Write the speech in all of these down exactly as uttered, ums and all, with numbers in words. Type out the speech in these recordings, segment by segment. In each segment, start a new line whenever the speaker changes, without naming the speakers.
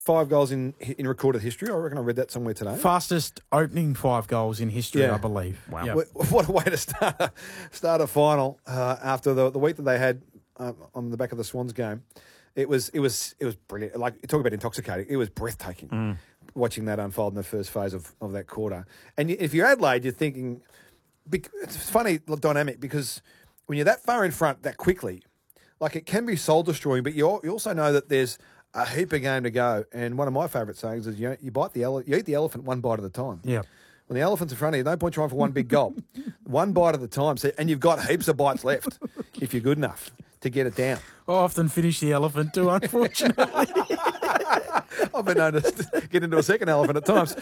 Five goals in in recorded history. I reckon I read that somewhere today.
Fastest opening five goals in history,
Yeah.
I believe.
Wow.
Yep.
What, what a way to start a, start a final uh, after the, the week that they had uh, on the back of the Swans game. It was it was it was brilliant. Like, talk about intoxicating. It was breathtaking
Mm.
watching that unfold in the first phase of, of that quarter. And you, if you're Adelaide, you're thinking bec- it's funny dynamic because when you're that far in front that quickly, like, it can be soul destroying, but you al- you also know that there's a heap of game to go. And one of my favourite sayings is you you bite the ele- you eat the elephant one bite at a time.
Yeah.
When the elephant's in front of you, no point trying for one big gulp. One bite at a time. So, and you've got heaps of bites left if you're good enough to get it down.
I often finish the elephant too, unfortunately.
I've been known to get into a second elephant at times.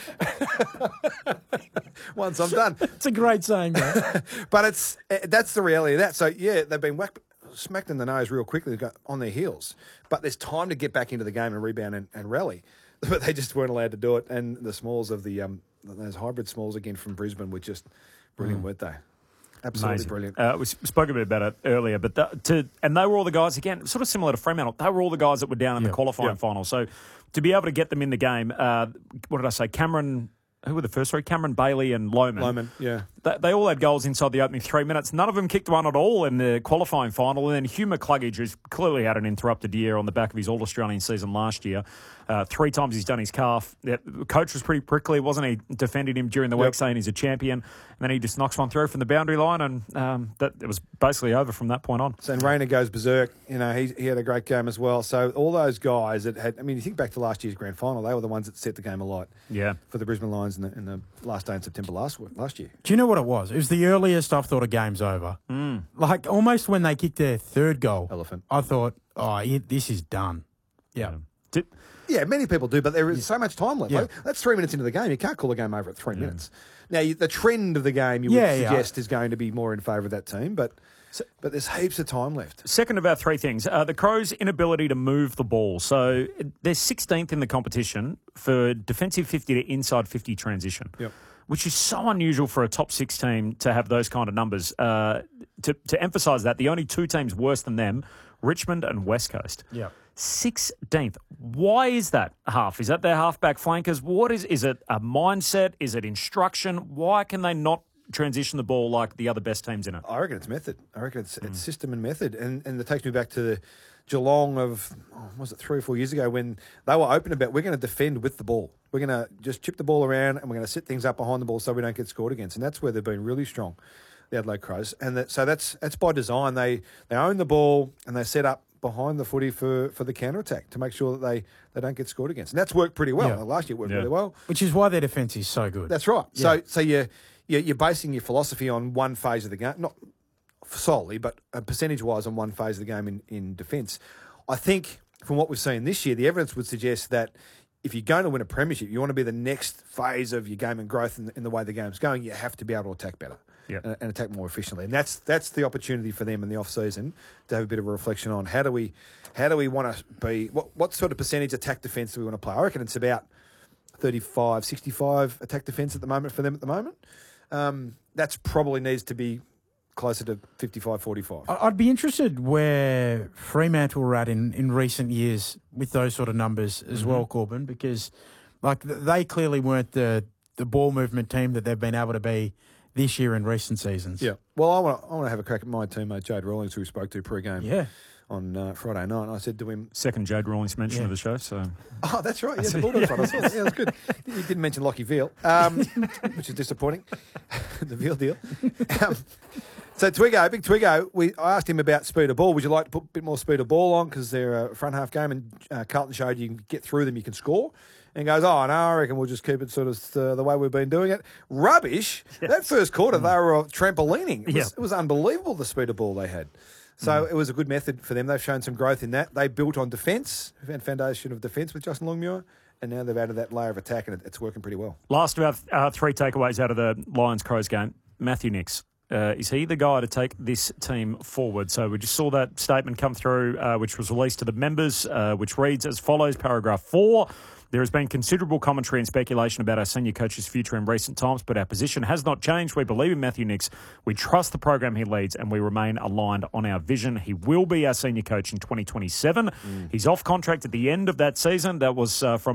Once I'm done.
It's a great saying, mate.
But it's eh, that's the reality of that. So, yeah, they've been whacked, smacked in the nose real quickly to go on their heels. But there's time to get back into the game and rebound and, and rally. But they just weren't allowed to do it. And the smalls of the um, those hybrid smalls again from Brisbane were just brilliant, mm. weren't they? Absolutely
Amazing.
brilliant.
Uh, we spoke a bit about it earlier, but the, to and they were all the guys, again, sort of similar to Fremantle, they were all the guys that were down in
Yeah.
the qualifying
Yeah.
final. So to be able to get them in the game, uh, what did I say? Cameron, who were the first three? Cameron, Bailey and Lohman.
Lohman, yeah.
They, they all had goals inside the opening three minutes. None of them kicked one at all in the qualifying final. And then Hugh McCluggage, who's clearly had an interrupted year on the back of his All-Australian season last year. Uh, three times he's done his calf. The coach was pretty prickly, wasn't he? Defending him during the
Yep.
week, saying he's a champion. And then he just knocks one through from the boundary line, and um, that it was basically over from that point on.
So, and Rayner goes berserk. You know, he he had a great game as well. So all those guys that had, I mean, you think back to last year's grand final, they were the ones that set the game alight.
Yeah.
For the Brisbane Lions in the, in the last day in September last last year.
Do you know what it was? It was the earliest I've thought a game's over.
Mm.
Like, almost when they kicked their third goal,
Elephant.
I thought, oh, yeah, this is done. Yeah.
Yeah. Did,
Yeah, many people do, but there is so much time left.
Yeah.
Like, that's three minutes into the game. You can't call a game over at three minutes. Now, you, the trend of the game, you
Yeah,
would
yeah.
suggest, is going to be more in favour of that team, but but there's heaps of time left.
Second of our three things, uh, the Crows' inability to move the ball. So they're sixteenth in the competition for defensive fifty to inside fifty transition,
Yep.
which is so unusual for a top six team to have those kind of numbers. Uh, to, to emphasise that, the only two teams worse than them, Richmond and West Coast.
Yeah.
sixteenth. Why is that half? Is that their halfback flankers? What is, is it a mindset? Is it instruction? Why can they not transition the ball like the other best teams in it?
I reckon it's method. I reckon it's, it's system and method. And and it takes me back to the Geelong of, oh, was it three or four years ago when they were open about, we're going to defend with the ball. We're going to just chip the ball around and we're going to set things up behind the ball so we don't get scored against. And that's where they've been really strong, the Adelaide Crows. And that, so that's that's by design. They they own the ball and they set up behind the footy for, for the counter-attack to make sure that they, they don't get scored against. And that's worked pretty well.
Yeah.
Like last year it worked
Yeah.
really well.
Which is why their defence is so good.
That's right.
Yeah.
So so you're, you're you're basing your philosophy on one phase of the game, not solely, but uh, percentage-wise on one phase of the game in, in defence. I think from what we've seen this year, the evidence would suggest that if you're going to win a premiership, you want to be the next phase of your game and growth in the, in the way the game's going, you have to be able to attack better.
Yep.
And, and attack more efficiently, and that's that's the opportunity for them in the off season to have a bit of a reflection on how do we how do we want to be what what sort of percentage attack defence do we want to play? I reckon it's about thirty-five, sixty-five attack defence at the moment for them at the moment. Um, that's probably needs to be closer to fifty-five, forty-five.
I- I'd be interested where Fremantle were at in, in recent years with those sort of numbers as
Mm-hmm.
well, Corbin, because like th- they clearly weren't the, the ball movement team that they've been able to be this year in recent seasons.
Yeah. Well, I want to I want to have a crack at my teammate Jade Rawlings, who we spoke to pre-game
Yeah.
on uh, Friday night. And I said to him,
Second Jade Rawlings mention
Yeah.
of the show, so...
"Oh, that's right. Yeah, the Bulldogs one. I saw that. Yeah, that's good. You didn't mention Lockie Veal, um, which is disappointing. The Veal deal." Um, so Twiggo, big Twiggo, we I asked him about speed of ball. Would you like to put a bit more speed of ball on because they're a front half game, and uh, Carlton showed you can get through them, you can score. And goes, oh, no, I reckon we'll just keep it sort of uh, the way we've been doing it. Rubbish.
Yes.
That first quarter, they were trampolining. It was,
Yeah.
it was unbelievable, the speed of ball they had. So it was a good method for them. They've shown some growth in that. They built on defence, foundation of defence with Justin Longmuir, and now they've added that layer of attack, and it, it's working pretty well.
Last of our uh, three takeaways out of the Lions-Crows game, Matthew Nicks. Uh, is he the guy to take this team forward? So we just saw that statement come through, uh, which was released to the members, uh, which reads as follows, paragraph four. There has been considerable commentary and speculation about our senior coach's future in recent times, but our position has not changed. We believe in Matthew Nicks. We trust the program he leads, and we remain aligned on our vision. He will be our senior coach in twenty twenty-seven. Mm. He's off contract at the end of that season. That was uh, from